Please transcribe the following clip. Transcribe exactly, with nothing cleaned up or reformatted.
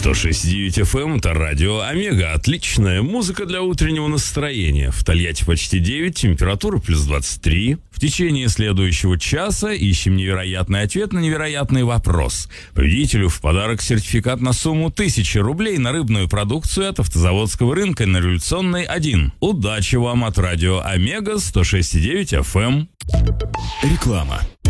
сто шесть и девять эф эм – это радио Омега. Отличная музыка для утреннего настроения. В Тольятти почти девять, температура плюс двадцать три. В течение следующего часа ищем невероятный ответ на невероятный вопрос. Победителю в подарок сертификат на сумму тысяча рублей на рыбную продукцию от автозаводского рынка на Революционной один. Удачи вам от радио Омега сто шесть и девять эф эм. Реклама.